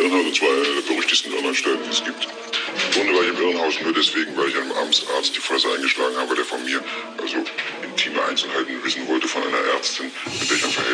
Irrenhaus, und zwar eine der berüchtigsten Irrenanstalten, die es gibt. Im Grunde war ich im Irrenhaus nur deswegen, weil ich einem Amtsarzt die Fresse eingeschlagen habe, der von mir, also intime Einzelheiten wissen wollte von einer Ärztin, mit der ich ein Verhältnis